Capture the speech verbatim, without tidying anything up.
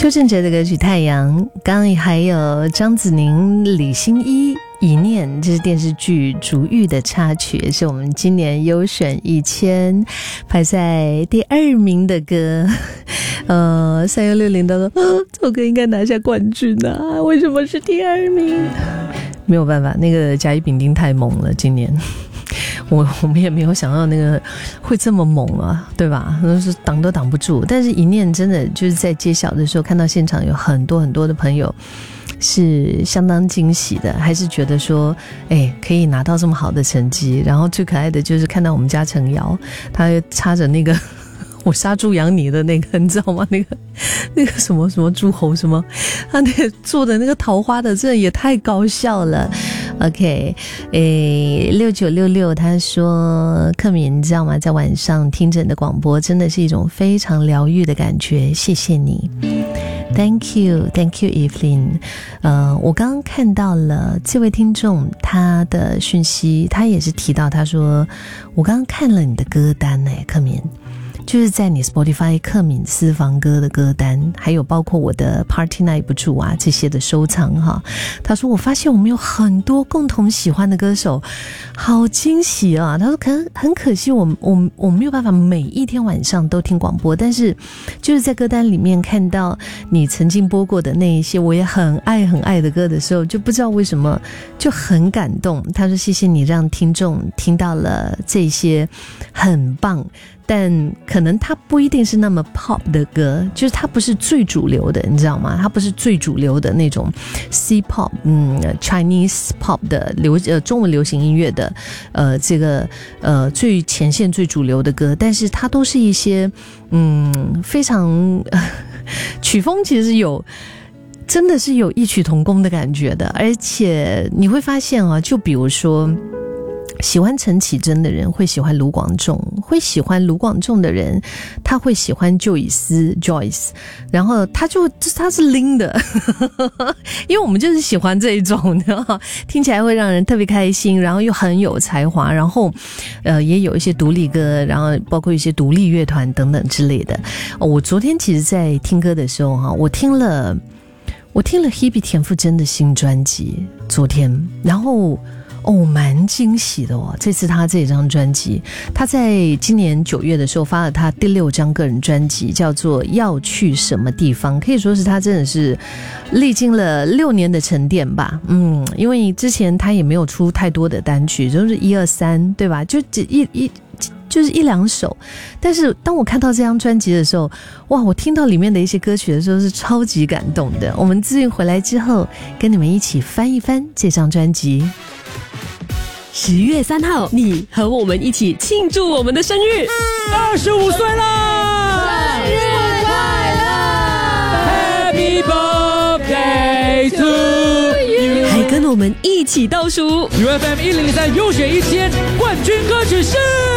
邱振哲的歌曲《太阳》，刚刚还有张子宁、李心一、一念，这是电视剧《逐玉》的插曲，是我们今年优选一千排在第二名的歌。呃，三幺六零都说，呃，这首歌应该拿下冠军啊，为什么是第二名？没有办法，那个甲乙丙丁太猛了，今年。我我们也没有想到那个会这么猛啊，对吧？是挡都挡不住。但是一念真的就是在揭晓的时候，看到现场有很多很多的朋友是相当惊喜的，还是觉得说，哎，可以拿到这么好的成绩。然后最可爱的就是看到我们家陈瑶，他插着那个我杀猪养你的那个，你知道吗？那个那个什么什么诸侯什么，他那个做的那个桃花的，真的也太搞笑了。OK， 诶，六九六六他说，克敏，你知道吗？在晚上听着你的广播，真的是一种非常疗愈的感觉，谢谢你。Thank you, thank you, Evelyn。呃，我刚刚看到了这位听众他的讯息，他也是提到，他说我刚刚看了你的歌单诶，克敏。就是在你 Spotify 克敏私房歌的歌单，还有包括我的 Party 耐不住啊这些的收藏哈。他说我发现我们有很多共同喜欢的歌手，好惊喜啊！他说可能很可惜我我我没有办法每一天晚上都听广播，但是就是在歌单里面看到你曾经播过的那一些我也很爱很爱的歌的时候，就不知道为什么就很感动。他说谢谢你让听众听到了这些很棒，但可能它不一定是那么 pop 的歌，就是它不是最主流的，你知道吗？它不是最主流的那种 C pop， 嗯 Chinese pop 的流呃中文流行音乐的呃这个呃最前线最主流的歌，但是它都是一些嗯非常、呃、曲风其实有。真的是有异曲同工的感觉的，而且你会发现啊，就比如说喜欢陈绮贞的人会喜欢卢广仲，会喜欢卢广仲的人他会喜欢就以斯 Joyce， 然后他就他是拎的因为我们就是喜欢这一种的，听起来会让人特别开心，然后又很有才华，然后呃也有一些独立歌，然后包括一些独立乐团等等之类的、哦、我昨天其实在听歌的时候哈，我听了我听了 Hebe 田馥甄的新专辑昨天，然后哦，蛮惊喜的哦！这次他这张专辑，他在今年九月的时候发了他第六张个人专辑，叫做《要去什么地方》，可以说是他真的是历经了六年的沉淀吧。嗯，因为之前他也没有出太多的单曲，就是一二三，对吧？就一一。就是一两首，但是当我看到这张专辑的时候，哇，我听到里面的一些歌曲的时候是超级感动的。我们资讯回来之后，跟你们一起翻一翻这张专辑。 十月三号，你和我们一起庆祝我们的生日， 二十五岁啦！ 生日快乐 Happy birthday to you！ 还跟我们一起倒数 U F M 一零三优选一千冠军歌曲是。